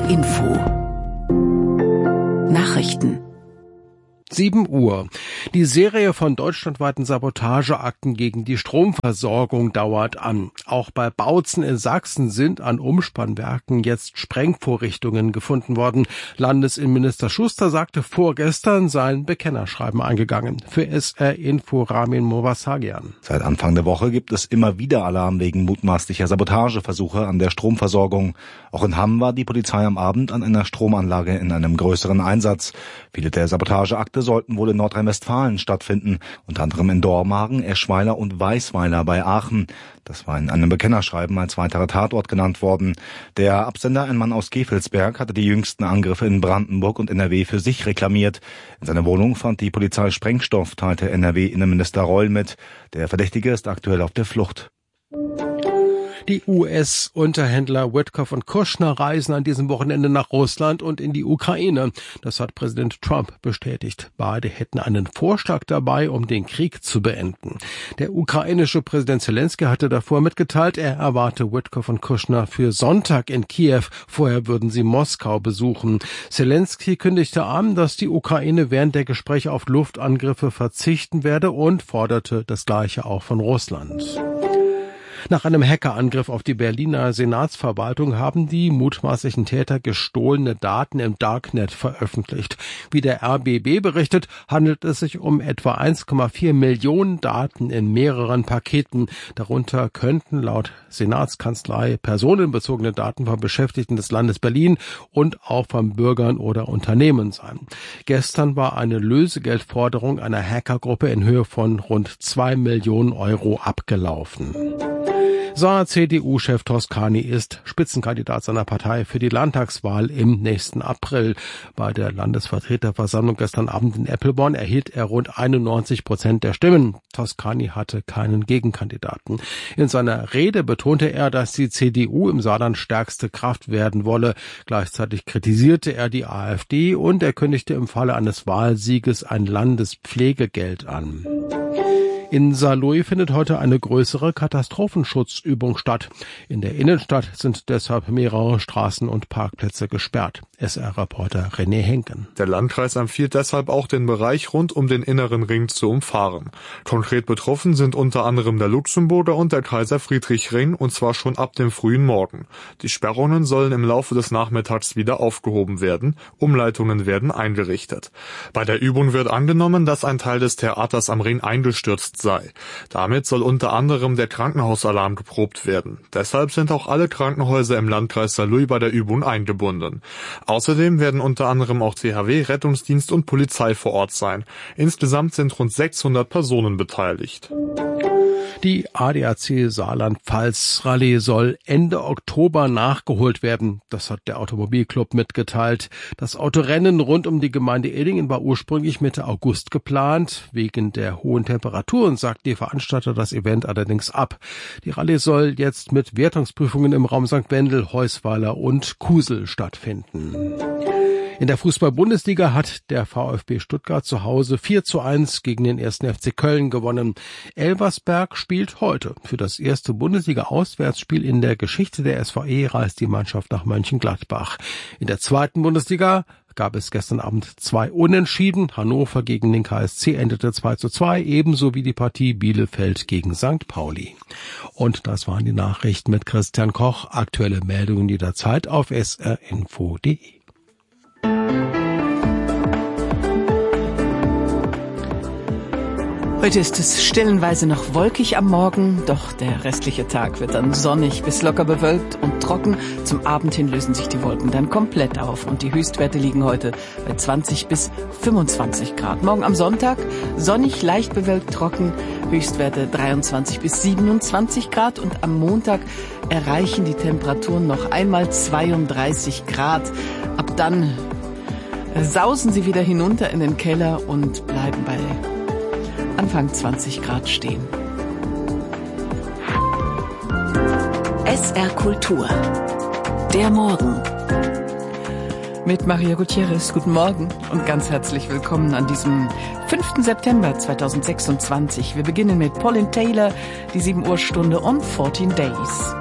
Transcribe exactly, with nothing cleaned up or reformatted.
R Info Nachrichten. sieben Uhr. Die Serie von deutschlandweiten Sabotageakten gegen die Stromversorgung dauert an. Auch bei Bautzen in Sachsen sind an Umspannwerken jetzt Sprengvorrichtungen gefunden worden. Landesinnenminister Schuster sagte, vorgestern seien Bekennerschreiben eingegangen. Für S R Info Ramin Movasagian. Seit Anfang der Woche gibt es immer wieder Alarm wegen mutmaßlicher Sabotageversuche an der Stromversorgung. Auch in Hamm war die Polizei am Abend an einer Stromanlage in einem größeren Einsatz. Viele der Sabotageakte sollten wohl in Nordrhein-Westfalen stattfinden, unter anderem in Dormagen, Eschweiler und Weisweiler bei Aachen. Das war in einem Bekennerschreiben als weiterer Tatort genannt worden. Der Absender, ein Mann aus Gevelsberg, hatte die jüngsten Angriffe in Brandenburg und N R W für sich reklamiert. In seiner Wohnung fand die Polizei Sprengstoff, teilte N R W-Innenminister Reul mit. Der Verdächtige ist aktuell auf der Flucht. Die U S-Unterhändler Witkoff und Kushner reisen an diesem Wochenende nach Russland und in die Ukraine. Das hat Präsident Trump bestätigt. Beide hätten einen Vorschlag dabei, um den Krieg zu beenden. Der ukrainische Präsident Zelensky hatte davor mitgeteilt, er erwarte Witkoff und Kushner für Sonntag in Kiew. Vorher würden sie Moskau besuchen. Zelensky kündigte an, dass die Ukraine während der Gespräche auf Luftangriffe verzichten werde und forderte das Gleiche auch von Russland. Nach einem Hackerangriff auf die Berliner Senatsverwaltung haben die mutmaßlichen Täter gestohlene Daten im Darknet veröffentlicht. Wie der R B B berichtet, handelt es sich um etwa eins Komma vier Millionen Daten in mehreren Paketen. Darunter könnten laut Senatskanzlei personenbezogene Daten von Beschäftigten des Landes Berlin und auch von Bürgern oder Unternehmen sein. Gestern war eine Lösegeldforderung einer Hackergruppe in Höhe von rund zwei Millionen Euro abgelaufen. So, C D U-Chef Toscani ist Spitzenkandidat seiner Partei für die Landtagswahl im nächsten April. Bei der Landesvertreterversammlung gestern Abend in Eppelborn erhielt er rund einundneunzig Prozent der Stimmen. Toscani hatte keinen Gegenkandidaten. In seiner Rede betonte er, dass die C D U im Saarland stärkste Kraft werden wolle. Gleichzeitig kritisierte er die AfD und er kündigte im Falle eines Wahlsieges ein Landespflegegeld an. In Saarlouis findet heute eine größere Katastrophenschutzübung statt. In der Innenstadt sind deshalb mehrere Straßen und Parkplätze gesperrt. S R-Reporter René Henken. Der Landkreis empfiehlt deshalb auch, den Bereich rund um den inneren Ring zu umfahren. Konkret betroffen sind unter anderem der Luxemburger und der Kaiser-Friedrich-Ring, und zwar schon ab dem frühen Morgen. Die Sperrungen sollen im Laufe des Nachmittags wieder aufgehoben werden. Umleitungen werden eingerichtet. Bei der Übung wird angenommen, dass ein Teil des Theaters am Ring eingestürzt sei. Damit soll unter anderem der Krankenhausalarm geprobt werden. Deshalb sind auch alle Krankenhäuser im Landkreis Saarlouis bei der Übung eingebunden. Außerdem werden unter anderem auch T H W, Rettungsdienst und Polizei vor Ort sein. Insgesamt sind rund sechshundert Personen beteiligt. Die A D A C Saarland-Pfalz-Rallye soll Ende Oktober nachgeholt werden. Das hat der Automobilclub mitgeteilt. Das Autorennen rund um die Gemeinde Illingen war ursprünglich Mitte August geplant. Wegen der hohen Temperaturen sagt die Veranstalter das Event allerdings ab. Die Rallye soll jetzt mit Wertungsprüfungen im Raum Sankt Wendel, Heusweiler und Kusel stattfinden. In der Fußball-Bundesliga hat der VfB Stuttgart zu Hause vier zu eins gegen den ersten F C Köln gewonnen. Elversberg spielt heute. Für das erste Bundesliga-Auswärtsspiel in der Geschichte der S V E reist die Mannschaft nach Mönchengladbach. In der zweiten Bundesliga gab es gestern Abend zwei Unentschieden. Hannover gegen den K S C endete zwei zu zwei, ebenso wie die Partie Bielefeld gegen Sankt Pauli. Und das waren die Nachrichten mit Christian Koch. Aktuelle Meldungen jederzeit auf s r info punkt d e. Heute ist es stellenweise noch wolkig am Morgen, doch der restliche Tag wird dann sonnig bis locker bewölkt und trocken. Zum Abend hin lösen sich die Wolken dann komplett auf und die Höchstwerte liegen heute bei zwanzig bis fünfundzwanzig Grad. Morgen am Sonntag sonnig, leicht bewölkt, trocken, Höchstwerte dreiundzwanzig bis siebenundzwanzig Grad und am Montag erreichen die Temperaturen noch einmal zweiunddreißig Grad. Ab dann sausen sie wieder hinunter in den Keller und bleiben bei Anfang zwanzig Grad stehen. S R Kultur. Der Morgen. Mit Maria Gutierrez. Guten Morgen und ganz herzlich willkommen an diesem fünften September zweitausendsechsundzwanzig. Wir beginnen mit Pauline Taylor, die sieben Uhr Stunde on fourteen days.